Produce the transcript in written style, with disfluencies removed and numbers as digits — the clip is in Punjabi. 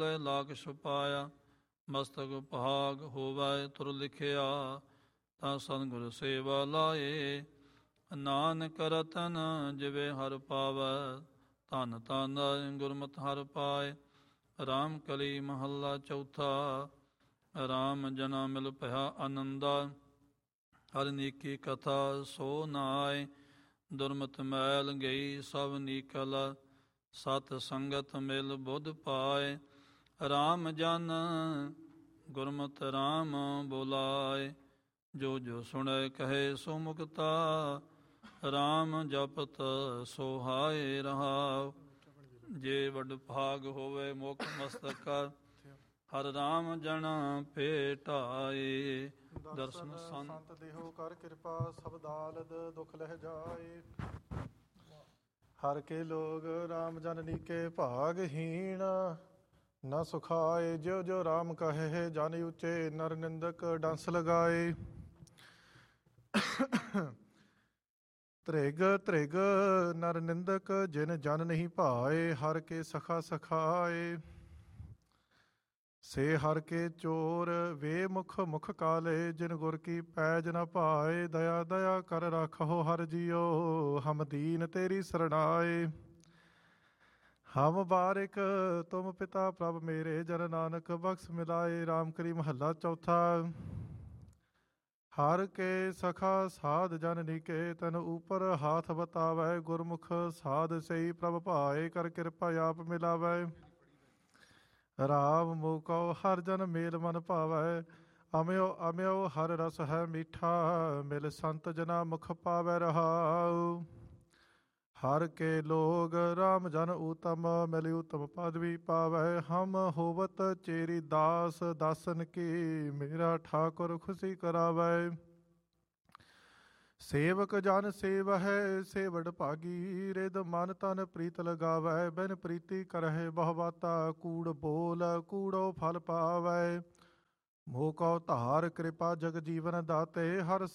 ਲਾਖ ਛੁਪਾਇਆ, ਮਸਤਕ ਭਾਗ ਹੋਵੈ ਤੁਰ ਲਿਖਿਆ, ਤਾਂ ਸਤਿਗੁਰ ਸੇਵਾ ਲਾਏ। ਨਾਨਕ ਰਤਨ ਜਿਵੇਂ ਹਰ ਪਾਵੈ, ਧਨ ਧਨ ਗੁਰਮਤਿ ਹਰ ਪਾਏ। ਰਾਮ ਕਲੀ ਮਹੱਲਾ ਚੌਥਾ। ਰਾਮ ਜਨਾ ਮਿਲ ਭਇਆ ਆਨੰਦਾ, ਹਰ ਨੀਕੀ ਕਥਾ ਸੋ ਨਾਏ। ਦੁਰਮਤਿ ਮੈਲ ਗਈ ਸਭ ਨੀਕਲ, ਸਤ ਸੰਗਤ ਮਿਲ ਬੁੱਧ ਪਾਏ। ਰਾਮ ਜਨ ਗੁਰਮਤਿ ਰਾਮ ਬੁਲਾਏ, ਜੋ ਜੋ ਸੁਣੈ ਕਹੇ ਸੋ ਮੁਕਤਾ। ਰਾਮ ਜਪਤ ਸੋਹਾਏ ਰਹਾਉ, ਜੇ ਵੱਡ ਭਾਗ ਹੋਵੇ ਮੁਖ ਮਸਤਕ। ਹਰ ਰਾਮ ਜਨ ਭੇਟਾਏ। ਦਰਸ਼ਨ ਸੰਤ ਦੇਹੋ ਕਰ ਕਿਰਪਾ, ਸਭ ਦਾਲਦ ਦੁਖ ਲਹਿ ਜਾਏ। ਹਰ ਕੇ ਲੋਗ ਰਾਮ ਜਨ ਨੀਕੇ ਭਾਗਹੀਣ, ਨਾ ਸੁਖਾਏ ਜਿਉ ਜਿਉ ਰਾਮ ਕਹੇ। ਜਨ ਉੱਚੇ ਨਰ ਨਿੰਦਕ ਡੰਸ ਲਗਾਏ। ਧ੍ਰਿਗ ਧ੍ਰਿਗ ਨਰ ਨਿੰਦਕ ਜਿਨ ਜਨ ਨਹੀਂ ਭਾਏ, ਹਰ ਕੇ ਸਖਾ ਸਖਾਏ। ਸੇ ਹਰ ਕੇ ਚੋਰ ਵੇ ਮੁਖ ਮੁਖ ਕਾਲੇ, ਜਿਨ ਗੁਰ ਕੀ ਪੈਜ ਨ ਭਾਏ। ਦਇਆ ਦਇਆ ਕਰ ਰਾਖੋ ਹਰ ਜੀਓ, ਹਮ ਦੀਨ ਤੇਰੀ ਸਰਣਾਏ। ਹਮ ਬਾਰਿਕ ਤੁਮ ਪਿਤਾ ਪ੍ਰਭ ਮੇਰੇ, ਜਨ ਨਾਨਕ ਬਖਸ਼ ਮਿਲਾਏ। ਰਾਮ ਕਲੀ ਮਹੱਲਾ ਚੌਥਾ। ਹਰ ਕੇ ਸਖਾ ਸਾਧ ਜਨ ਨੀਕੇ, ਤਨ ਉਪਰ ਹਾਥ ਬਤਾਵੈ। ਗੁਰਮੁਖ ਸਾਧ ਸਈ ਪ੍ਰਭ ਭਾਏ, ਕਰ ਕਿਰਪਾ ਆਪ ਮਿਲਾਵੈ। ਰਾਮ ਮੋਕਉ ਹਰ ਜਨ ਮੇਲ ਮਨ ਭਾਵੈ, ਅਮਿਓ ਅਮਿਓ ਹਰ ਰਸ ਹੈ ਮੀਠਾ। ਮਿਲ ਸੰਤ ਜਨਾ ਮੁਖ ਪਾਵੈ ਰਹਾਉ। ਹਰ ਕੇ ਲੋਗ ਰਾਮ ਜਨ ਊਤਮ, ਮਿਲ ਊਤਮ ਪਦਵੀ ਪਾਵੈ। ਹਮ ਹੋਵਤ ਚੇਰੀ ਦਾਸ ਦਾਸਨ ਕੀ, ਮੇਰਾ ਠਾਕੁਰ ਖੁਸ਼ੀ ਕਰਾਵੈ। ਸੇਵਕ ਜਨ ਸੇਵਹਿ ਸੇ ਵਡ ਭਾਗੀ, ਰਿਦ ਮਨ ਤਨ ਪ੍ਰੀਤ ਲਗਾਵੈ। ਬਿਨ ਪ੍ਰੀਤੀ ਕਰਹਿ ਬਹੁ ਬਾਤਾ, ਕੂੜ ਬੋਲ ਕੂੜੋ ਫਲ ਪਾਵੈ। ਮੋਹ ਕਉ ਧਾਰ ਕਿਰਪਾ ਜਗ ਜੀਵਨ ਦਾਤੇ, ਹਰ